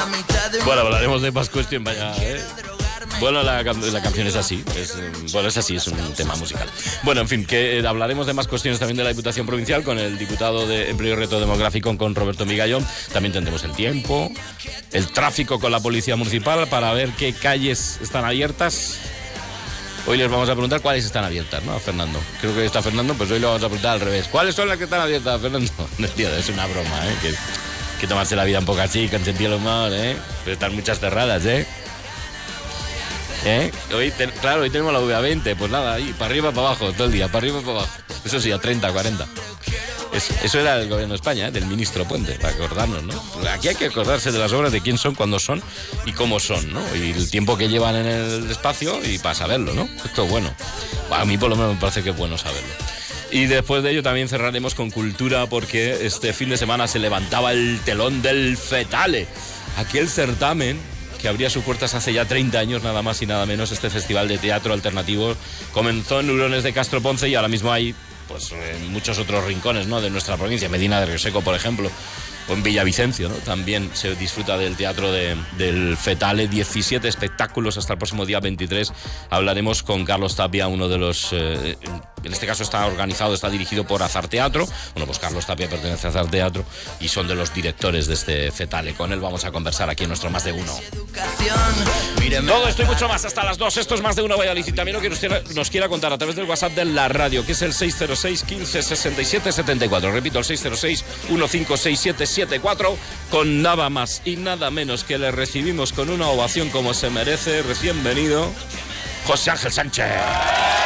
Bueno, hablaremos de más cuestión, vaya, Bueno, la canción es así, es un tema musical. Bueno, en fin, que hablaremos de más cuestiones también de la Diputación Provincial con el diputado de Empleo y Reto Demográfico, con Roberto Migallón. También tendremos el tiempo, el tráfico con la Policía Municipal para ver qué calles están abiertas. Hoy les vamos a preguntar cuáles están abiertas, ¿no? A Fernando. Creo que está Fernando, pues hoy le vamos a preguntar al revés. ¿Cuáles son las que están abiertas, Fernando? No, tío, es una broma, que tomarse la vida un poco así, con sentido del humor, pero están muchas cerradas, Hoy tenemos la VA20, pues nada, ahí, para arriba, para abajo, todo el día, para arriba, para abajo. Eso sí, a 30, 40. Eso era el gobierno de España, del ministro Puente, para acordarnos, ¿no? Aquí hay que acordarse de las obras, de quién son, cuándo son y cómo son, ¿no? Y el tiempo que llevan en el espacio y para saberlo, ¿no? Esto es bueno. A mí por lo menos me parece que es bueno saberlo. Y después de ello también cerraremos con cultura, porque este fin de semana se levantaba el telón del Fetale, aquel certamen que abría sus puertas hace ya 30 años, nada más y nada menos. Este festival de teatro alternativo comenzó en Hurones de Castro Ponce y ahora mismo hay pues en muchos otros rincones, ¿no?, de nuestra provincia, Medina de Rioseco, por ejemplo, o en Villavicencio, ¿no? También se disfruta del teatro del Fetale. 17 espectáculos hasta el próximo día 23. Hablaremos con Carlos Tapia, uno de los... en este caso está dirigido por Azar Teatro. Bueno, pues Carlos Tapia pertenece a Azar Teatro y son de los directores de este Fetale. Con él vamos a conversar aquí en nuestro Más de Uno. Todo esto y mucho más hasta las 2. Esto es Más de Uno Valladolid. Y también lo que nos quiera contar a través del WhatsApp de la radio, que es el 606 15 67 74. Repito, el 606 1567 74. Con nada más y nada menos que le recibimos con una ovación como se merece. Recién venido, José Ángel Sánchez.